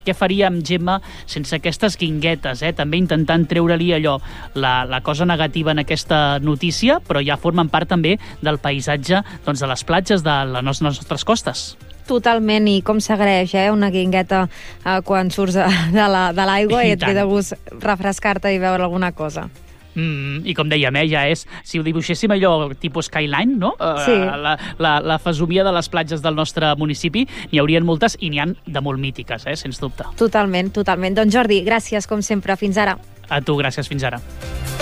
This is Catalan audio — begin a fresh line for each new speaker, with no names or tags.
Què faríem, Gemma, sense aquestes guinguetes, també intentant treure-li allò, la cosa negativa en aquesta notícia, però ja formen part també del paisatge de les platges de les nostres costes.
Totalment, i com s'agraeix, una guingueta quan surts de l'aigua i et ve de gust refrescar-te i veure alguna cosa.
I com dèiem, ja és, si ho dibuixéssim allò tipus skyline, no?
Sí.
La fesomia de les platges del nostre municipi, n'hi haurien moltes i n'hi ha de molt mítiques, sens dubte.
Totalment. Doncs Jordi, gràcies com sempre, fins ara.
A tu, gràcies, fins ara.